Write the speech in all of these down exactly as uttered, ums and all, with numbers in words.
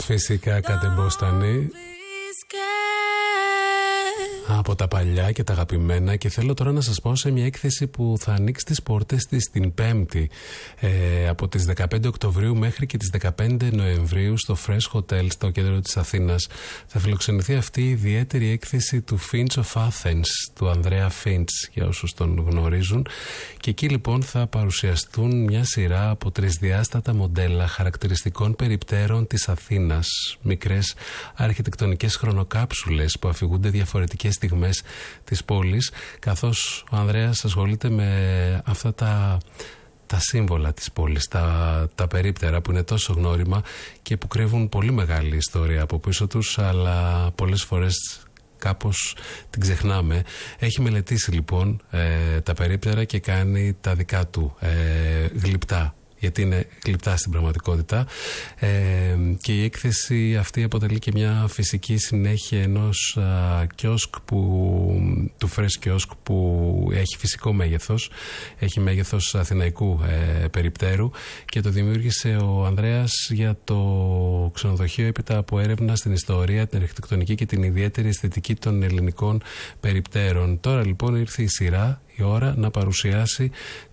Φυσικά κατεμπόστανη από τα παλιά και τα αγαπημένα, και θέλω τώρα να σας πω σε μια έκθεση που θα ανοίξει τις πόρτες της την Πέμπτη ε, από τις δεκαπέντε Οκτωβρίου μέχρι και τις δεκαπέντε Νοεμβρίου στο Fresh Hotel στο κέντρο της Αθήνας. Θα φιλοξενηθεί αυτή η ιδιαίτερη έκθεση του Finch of Athens, του Ανδρέα Finch, για όσους τον γνωρίζουν, και εκεί λοιπόν θα παρουσιαστούν μια σειρά από τρισδιάστατα μοντέλα χαρακτηριστικών περιπτέρων της Αθήνας, μικρές αρχιτεκτονικές χρονοκάψουλες που αφηγούνται διαφορετικές στιγμές της πόλης, καθώς ο Ανδρέας ασχολείται με αυτά τα, τα σύμβολα της πόλης, τα, τα περίπτερα που είναι τόσο γνώριμα και που κρύβουν πολύ μεγάλη ιστορία από πίσω τους, αλλά πολλές φορές κάπως την ξεχνάμε. Έχει μελετήσει λοιπόν ε, τα περίπτερα και κάνει τα δικά του ε, γλυπτά, γιατί είναι γλυπτά στην πραγματικότητα, ε, και η έκθεση αυτή αποτελεί και μια φυσική συνέχεια ενός α, κιόσκ που, του Fresh Kiosk, που έχει φυσικό μέγεθος, έχει μέγεθος αθηναϊκού ε, περιπτέρου, και το δημιούργησε ο Ανδρέας για το ξενοδοχείο έπειτα από έρευνα στην ιστορία, την αρχιτεκτονική και την ιδιαίτερη αισθητική των ελληνικών περιπτέρων. Τώρα λοιπόν ήρθε η σειρά, η ώρα να παρουσιάσει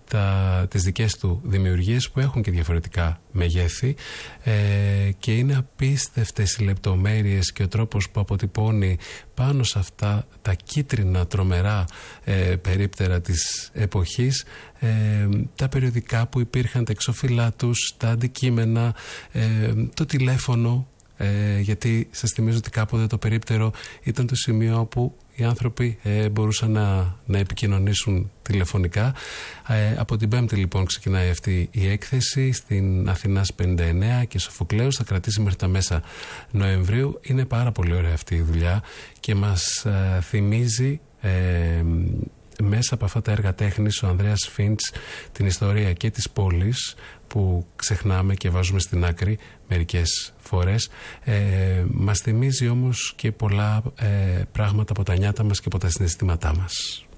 τα, τις δικές του δημιουργίες που έχουν και διαφορετικά μεγέθη, ε, και είναι απίστευτες οι λεπτομέρειες και ο τρόπος που αποτυπώνει πάνω σε αυτά τα κίτρινα τρομερά ε, περίπτερα της εποχής ε, τα περιοδικά που υπήρχαν, τα εξώφυλλά τους, τα αντικείμενα, ε, το τηλέφωνο, ε, γιατί σας θυμίζω ότι κάποτε το περίπτερο ήταν το σημείο όπου οι άνθρωποι ε, μπορούσαν να, να επικοινωνήσουν τηλεφωνικά. Ε, από την Πέμπτη λοιπόν ξεκινάει αυτή η έκθεση στην Αθηνάς πενήντα εννέα και Σοφοκλέους, θα κρατήσει μέχρι τα μέσα Νοεμβρίου. Είναι πάρα πολύ ωραία αυτή η δουλειά και μας ε, θυμίζει ε, μέσα από αυτά τα έργα τέχνης ο Ανδρέας Finch την ιστορία και της πόλης, που ξεχνάμε και βάζουμε στην άκρη μερικές φορές. Ε, μας θυμίζει όμως και πολλά ε, πράγματα από τα νιάτα μας και από τα συναισθήματά μας.